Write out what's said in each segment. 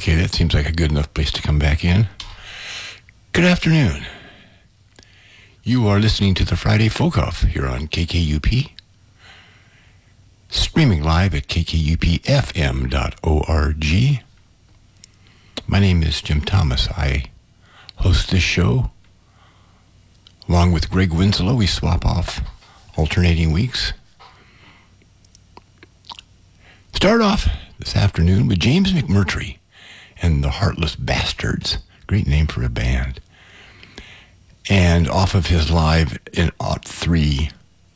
Okay, that seems like a good enough place to come back in. Good afternoon. You are listening to the Friday Folk Off here on KKUP. Streaming live at kkupfm.org. My name is Jim Thomas. I host this show. Along with Greg Winslow, we swap off alternating weeks. Start off this afternoon with James McMurtry and the Heartless Bastards. Great name for a band. And off of his live in '03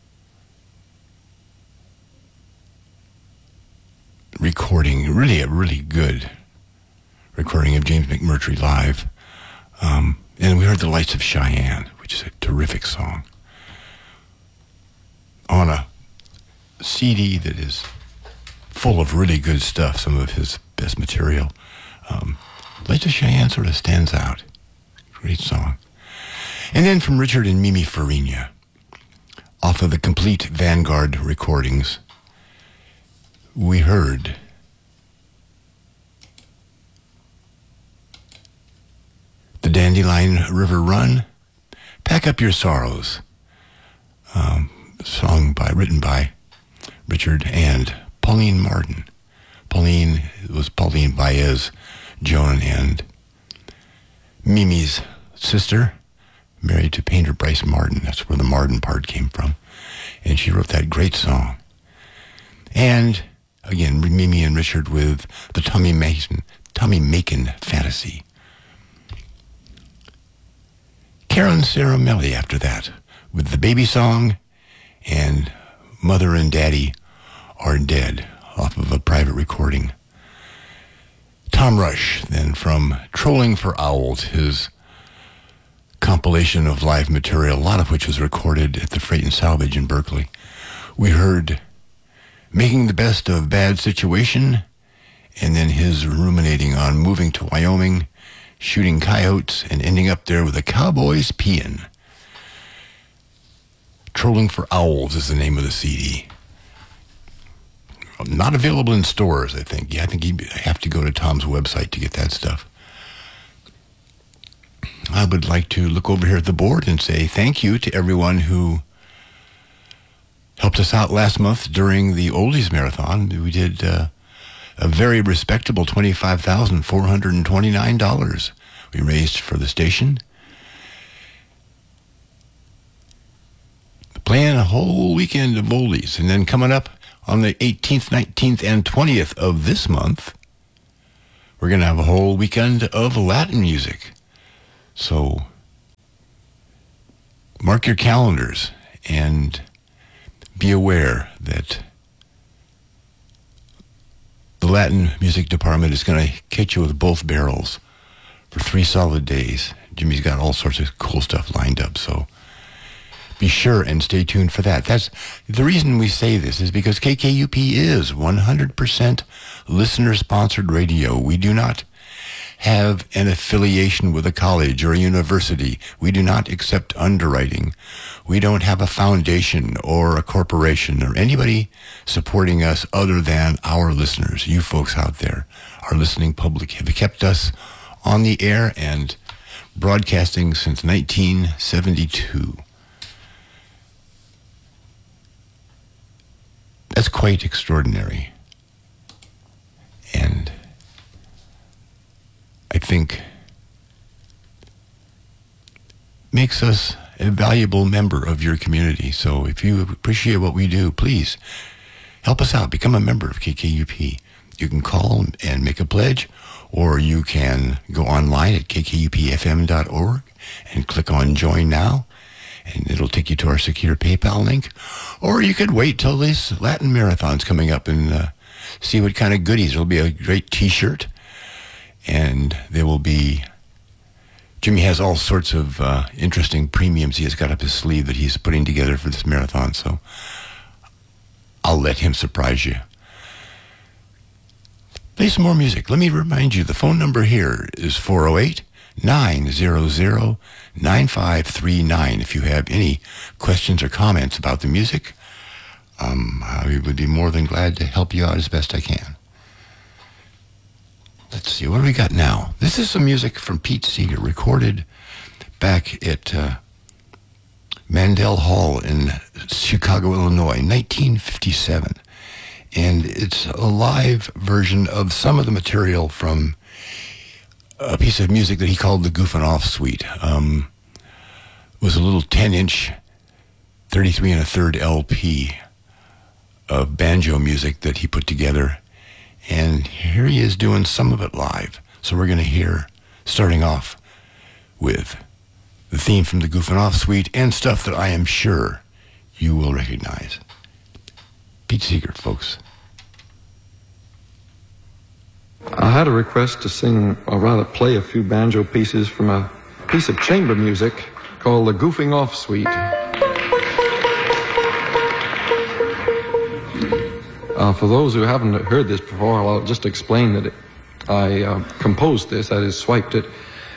recording, really a really good recording of James McMurtry live. And we heard The Lights of Cheyenne, which is a terrific song, on a CD that is full of really good stuff, some of his best material. Lights of Cheyenne sort of stands out. Great song. And then from Richard and Mimi Farina, off of the Complete Vanguard recordings, we heard The Dandelion River Run, Pack Up Your Sorrows, song written by Richard and Pauline Martin. Pauline was Pauline Baez Joan and Mimi's sister, married to painter Bryce Martin. That's where the Martin part came from. And she wrote that great song. And again, Mimi and Richard with the Tommy Macon Fantasy. Karen Caramelli after that with the Baby Song and Mother and Daddy Are Dead off of a private recording. Tom Rush, then, from Trolling for Owls, his compilation of live material, a lot of which was recorded at the Freight and Salvage in Berkeley. We heard Making the Best of Bad Situation, and then his ruminating on moving to Wyoming, shooting coyotes, and ending up there with the Cowboys peeing. Trolling for Owls is the name of the CD. Not available in stores, I think. Yeah, I think you have to go to Tom's website to get that stuff. I would like to look over here at the board and say thank you to everyone who helped us out last month during the Oldies Marathon. We did a very respectable $25,429 we raised for the station. Playing a whole weekend of oldies. And then coming up on the 18th, 19th, and 20th of this month, we're going to have a whole weekend of Latin music. So mark your calendars and be aware that the Latin music department is going to hit you with both barrels for 3 solid days. Jimmy's got all sorts of cool stuff lined up, so be sure and stay tuned for that. That's the reason we say this, is because KKUP is 100% listener-sponsored radio. We do not have an affiliation with a college or a university. We do not accept underwriting. We don't have a foundation or a corporation or anybody supporting us other than our listeners. You folks out there, our listening public, have kept us on the air and broadcasting since 1972. That's quite extraordinary. And I think makes us a valuable member of your community. So if you appreciate what we do, please help us out. Become a member of KKUP. You can call and make a pledge, or you can go online at kkupfm.org and click on Join Now, and it'll take you to our secure PayPal link. Or you could wait till this Latin Marathon's coming up and see what kind of goodies. There'll be a great T-shirt, and there will be... Jimmy has all sorts of interesting premiums he has got up his sleeve that he's putting together for this marathon, so I'll let him surprise you. Play some more music. Let me remind you, the phone number here is 408-900-9539. If you have any questions or comments about the music, I would be more than glad to help you out as best I can. Let's see, what do we got now? This is some music from Pete Seeger, recorded back at Mandel Hall in Chicago, Illinois, 1957. And it's a live version of some of the material from a piece of music that he called the Goofin' Off Suite. It was a little 10-inch, 33 1/3 LP of banjo music that he put together. And here he is doing some of it live. So we're going to hear, starting off with the theme from the Goofin' Off Suite and stuff that I am sure you will recognize. Pete Seeger, folks. I had a request to sing, or rather play a few banjo pieces from a piece of chamber music called the Goofing Off Suite. For those who haven't heard this before, I'll just explain that I composed this, that is, swiped it,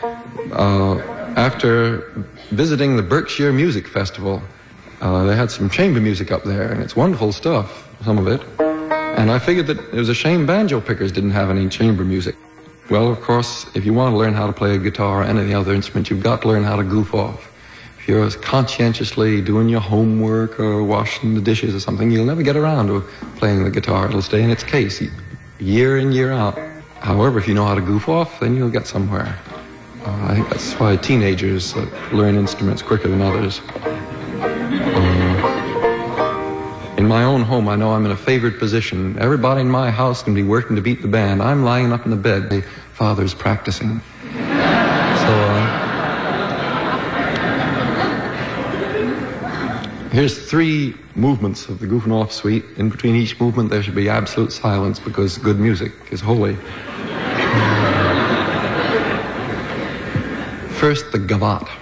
after visiting the Berkshire Music Festival. They had some chamber music up there, and it's wonderful stuff, some of it. And I figured that it was a shame banjo pickers didn't have any chamber music. Well, of course, if you want to learn how to play a guitar or any other instrument, you've got to learn how to goof off. If you're conscientiously doing your homework or washing the dishes or something, you'll never get around to playing the guitar. It'll stay in its case year in, year out. However, if you know how to goof off, then you'll get somewhere. I think that's why teenagers learn instruments quicker than others. In my own home, I know I'm in a favored position. Everybody in my house can be working to beat the band. I'm lying up in the bed. The father's practicing. Here's 3 movements of the Goofin' Off Suite. In between each movement, there should be absolute silence because good music is holy. First, the gavotte.